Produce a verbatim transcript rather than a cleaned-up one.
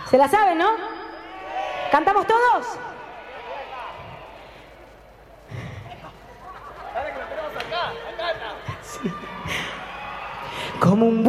¿Se la saben, no? ¿Cantamos todos? Sí. Como un